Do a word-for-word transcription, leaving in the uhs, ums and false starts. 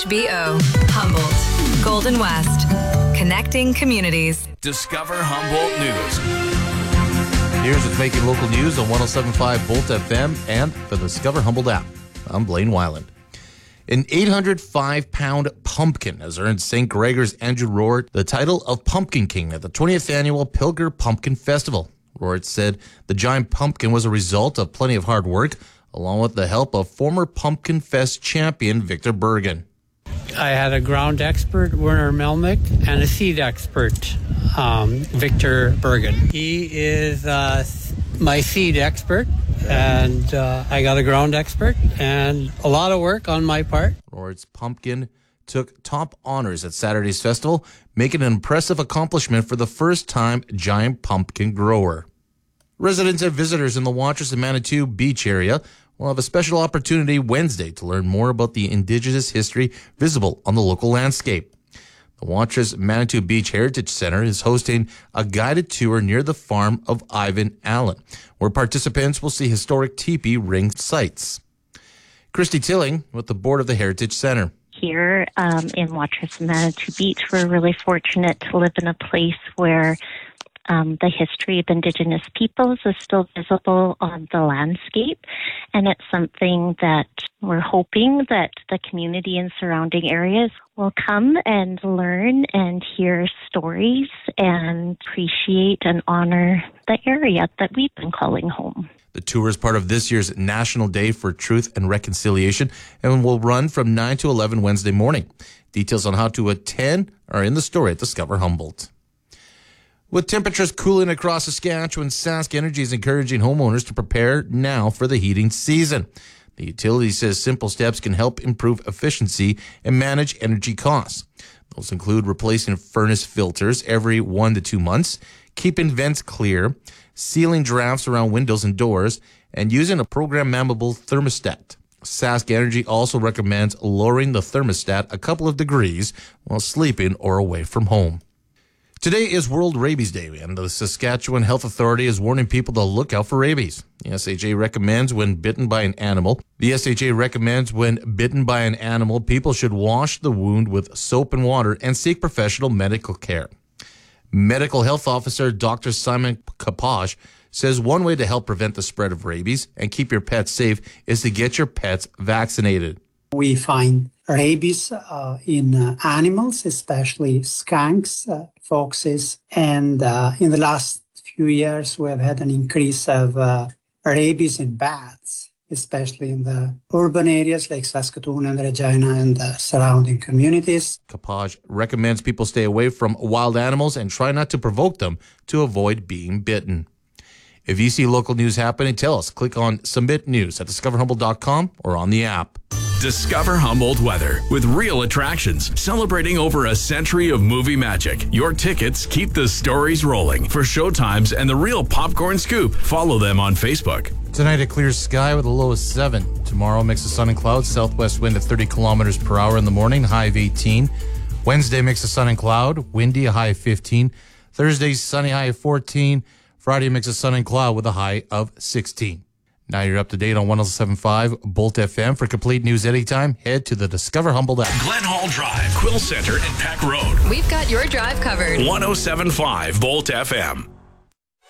H B O, Humboldt, Golden West, connecting communities. Discover Humboldt News. Here's what's making local news on one oh seven point five Volt F M and the Discover Humboldt app. I'm Blaine Weiland. An eight hundred five pound pumpkin has earned Saint Gregor's Andrew Rohr the title of Pumpkin King at the twentieth Annual Pilger Pumpkin Festival. Rohr said the giant pumpkin was a result of plenty of hard work, along with the help of former Pumpkin Fest champion Victor Bergen. I had a ground expert, Werner Melnick, and a seed expert, um, Victor Bergen. He is uh, my seed expert, and uh, I got a ground expert, and a lot of work on my part. Rohr's pumpkin took top honors at Saturday's festival, making an impressive accomplishment for the first time giant pumpkin grower. Residents and visitors in the Watrous and Manitou Beach area will have a special opportunity Wednesday to learn more about the Indigenous history visible on the local landscape. The Watrous Manitou Beach Heritage Center is hosting a guided tour near the farm of Ivan Allen, where participants will see historic teepee ring sites. Christy Tilling with the board of the Heritage Center. Here um, in Watrous and Manitou Beach, we're really fortunate to live in a place where Um, the history of Indigenous peoples is still visible on the landscape, and it's something that we're hoping that the community and surrounding areas will come and learn and hear stories and appreciate and honor the area that we've been calling home. The tour is part of this year's National Day for Truth and Reconciliation and will run from nine to eleven Wednesday morning. Details on how to attend are in the story at Discover Humboldt. With temperatures cooling across Saskatchewan, Sask Energy is encouraging homeowners to prepare now for the heating season. The utility says simple steps can help improve efficiency and manage energy costs. Those include replacing furnace filters every one to two months, keeping vents clear, sealing drafts around windows and doors, and using a programmable thermostat. Sask Energy also recommends lowering the thermostat a couple of degrees while sleeping or away from home. Today is World Rabies Day, and the Saskatchewan Health Authority is warning people to look out for rabies. The S H A recommends when bitten by an animal, the S H A recommends when bitten by an animal, people should wash the wound with soap and water and seek professional medical care. Medical Health Officer Doctor Simon Kapaj says one way to help prevent the spread of rabies and keep your pets safe is to get your pets vaccinated. We find rabies uh, in uh, animals, especially skunks, uh, foxes, and uh, in the last few years we have had an increase of uh, rabies in bats, especially in the urban areas like Saskatoon and Regina and the surrounding communities. Kapaj recommends people stay away from wild animals and try not to provoke them to avoid being bitten. If you see local news happening, tell us. Click on Submit News at discover humboldt dot com or on the app. Discover Humboldt weather with real attractions celebrating over a century of movie magic. Your tickets keep the stories rolling. For showtimes and the real popcorn scoop, follow them on Facebook. Tonight, a clear sky with a low of seven. Tomorrow, mix of sun and clouds, southwest wind at thirty kilometers per hour in the morning, high of eighteen. Wednesday, mix of sun and cloud, windy, a high of fifteen. Thursday, sunny, high of fourteen. Friday, mix of sun and cloud with a high of sixteen. Now you're up to date on one oh seven point five Bolt F M. For complete news anytime, head to the Discover Humboldt app. Glen Hall Drive, Quill Center, and Peck Road. We've got your drive covered. one oh seven point five Bolt F M.